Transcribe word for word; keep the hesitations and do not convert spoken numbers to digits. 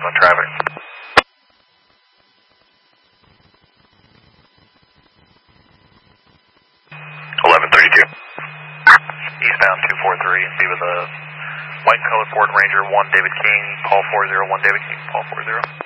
on traffic. eleven thirty-two. Eastbound two four three, be with a white colored Ford Ranger one David King, call four zero one David King, call four zero.